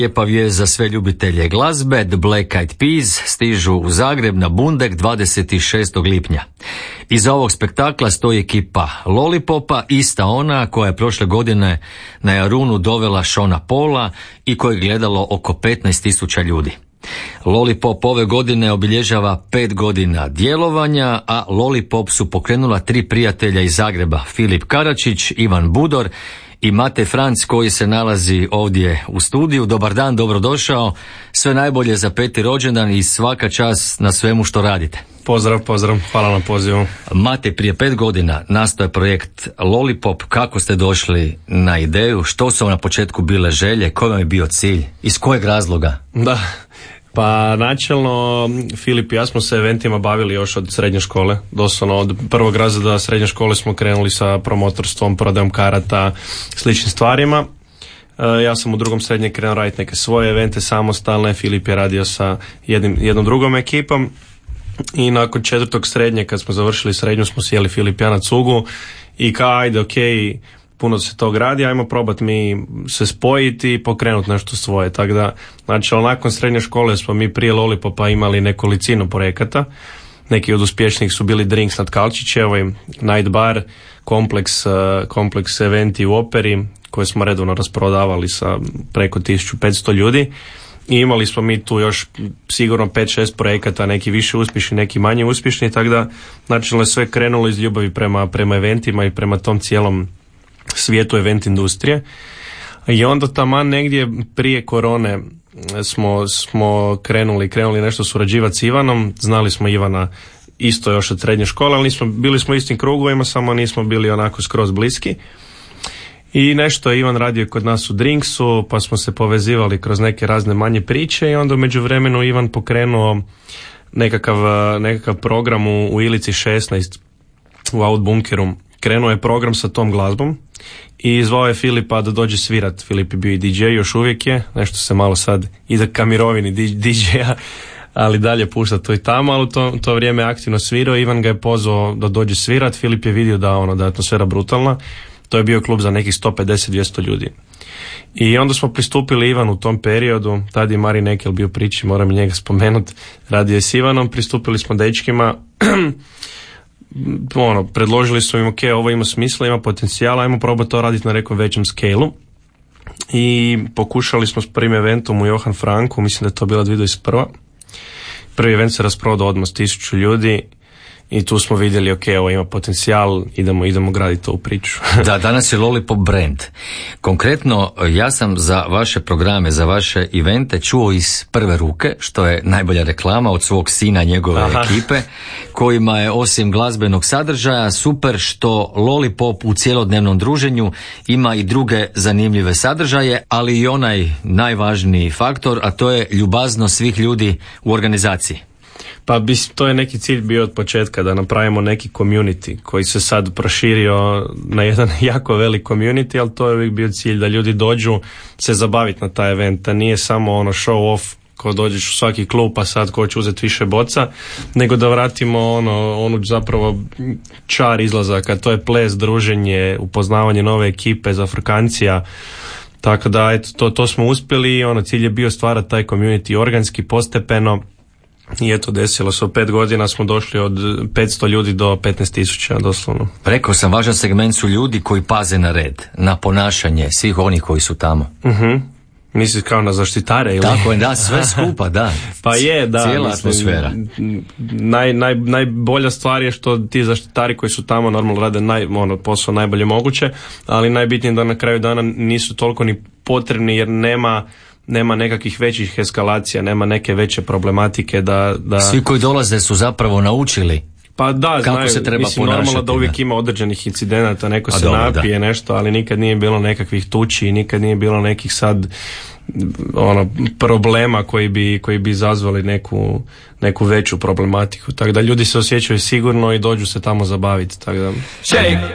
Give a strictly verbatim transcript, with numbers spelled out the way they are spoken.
Lijepa vijest za sve ljubitelje glazbe, The Black Eyed Peas stižu u Zagreb na Bundek dvadeset šestog lipnja. Iza ovog spektakla stoji ekipa Lollipopa, ista ona koja je prošle godine na Jarunu dovela Seana Paula i koje je gledalo oko petnaest tisuća ljudi. Lollipop ove godine obilježava pet godina djelovanja, a Lollipop su pokrenula tri prijatelja iz Zagreba, Filip Karačić, Ivan Budor i Mate Franc koji se nalazi ovdje u studiju. Dobar dan, dobrodošao, sve najbolje za peti rođendan i svaka čast na svemu što radite. Pozdrav, pozdrav, hvala na pozivu. Mate, prije pet godina nastao je projekt Lollipop. Kako ste došli na ideju? Što su vam na početku bile želje? Koji vam je bio cilj? Iz kojeg razloga? Da, pa načelno Filip i ja smo se eventima bavili još od srednje škole. Doslovno od prvog razreda srednje škole smo krenuli sa promotorstvom, prodajom karata, sličnim stvarima. Ja sam u drugom srednje krenuo raditi neke svoje evente samostalne, Filip je radio sa jednim, jednom drugom ekipom. I nakon četvrtog srednje, kad smo završili srednju, smo sjeli Filip i ja na cugu i kao ajde, ok, puno se tog radi, ajmo probati mi se spojiti i pokrenuti nešto svoje. Tako da, znači, nakon srednje škole smo mi prije Lollipopa imali nekolicinu projekata. Neki od uspješnijih su bili Drinks nad Kalčićevoj, Night Bar, kompleks, kompleks eventi u Operi, koje smo redovno rasprodavali sa preko tisuću petsto ljudi. I imali smo mi tu još sigurno pet šest projekata, neki više uspješni, neki manje uspješni, tako da znači je sve krenulo iz ljubavi prema, prema eventima i prema tom cijelom svijetu event industrije. I onda taman negdje prije korone smo, smo krenuli, krenuli nešto surađivati s Ivanom, znali smo Ivana isto još od srednje škole, ali nismo, bili smo istim krugovima, samo nismo bili onako skroz bliski. I nešto je Ivan radio kod nas u Drinksu, pa smo se povezivali kroz neke razne manje priče i onda u međuvremenu Ivan pokrenuo nekakav, nekakav program u, u Ilici šesnaest u Outbunkeru. Krenuo je program sa tom glazbom i zvao je Filipa da dođe svirat. Filip je bio i di džej, još uvijek je, nešto se malo sad ide ka mirovini di džeja, ali dalje pušta to i tamo, ali u to, to vrijeme aktivno svirao. Ivan ga je pozvao da dođe svirat, Filip je vidio da, ono, da je atmosfera brutalna. To je bio klub za nekih sto pedeset do dvjesto ljudi. I onda smo pristupili Ivanu u tom periodu, tada je Mari Nekel bio priči, moram i njega spomenuti, radio je s Ivanom, pristupili smo dečkima, ono, predložili su im, ok, ovo ima smisla, ima potencijala, ajmo probati to raditi na nekom većem scale-u. I pokušali smo s prvim eventom u Johan Franku, mislim da je to bila dvije tisuće dvadeset prva. Prvi event se rasprodao odmah s tisuću ljudi. I tu smo vidjeli, ok, ovo ima potencijal, idemo, idemo graditi ovu priču. Da, danas je Lollipop brand. Konkretno, ja sam za vaše programe, za vaše evente čuo iz prve ruke, što je najbolja reklama, od svog sina, njegove Aha. ekipe, kojima je osim glazbenog sadržaja super što Lollipop u cjelodnevnom druženju ima i druge zanimljive sadržaje, ali i onaj najvažniji faktor, a to je ljubaznost svih ljudi u organizaciji. Pa bi, to je neki cilj bio od početka, da napravimo neki community koji se sad proširio na jedan jako velik community, ali to je uvijek bio cilj da ljudi dođu se zabaviti na taj event, da nije samo ono show off ko dođeš u svaki klub pa sad ko će uzeti više boca, nego da vratimo ono, onu zapravo čar izlazaka, to je ples, druženje, upoznavanje nove ekipe, zafrkancija. Tako da eto, to, to smo uspjeli i ono, cilj je bio stvarati taj community organski, postepeno. I eto, desilo se, u pet godina smo došli od petsto ljudi do petnaest tisuća, doslovno. Rekao sam, važan segment su ljudi koji paze na red, na ponašanje svih onih koji su tamo. Uh-huh. Misliš kao na zaštitare? Ili? Tako je, da, sve skupa, da. Pa je, da. Cijela mislim, atmosfera. Naj, naj, najbolja stvar je što ti zaštitari koji su tamo normalno rade naj, ono, posao najbolje moguće, ali najbitnije da na kraju dana nisu toliko ni potrebni jer nema nema nekakvih većih eskalacija, nema neke veće problematike da... da... Svi koji dolaze su zapravo naučili pa da, kako znaju, se treba mislim, ponašati. normalno da uvijek ima određenih incidenata, neko A se dobro, napije da. nešto, ali nikad nije bilo nekakvih tuči, nikad nije bilo nekih sad ono, problema koji bi, koji bi izazvali neku, neku veću problematiku. Tako da ljudi se osjećaju sigurno i dođu se tamo zabaviti. Tako da...